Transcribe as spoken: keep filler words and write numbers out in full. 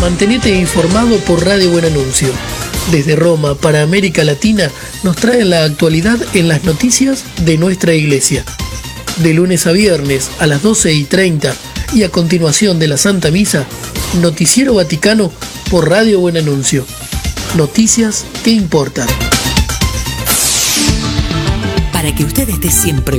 Mantenete informado por Radio Buen Anuncio. Desde Roma para América Latina nos traen la actualidad en las noticias de nuestra iglesia. De lunes a viernes a las doce y treinta y a continuación de la Santa Misa, Noticiero Vaticano por Radio Buen Anuncio. Noticias que importan. Para que usted esté siempre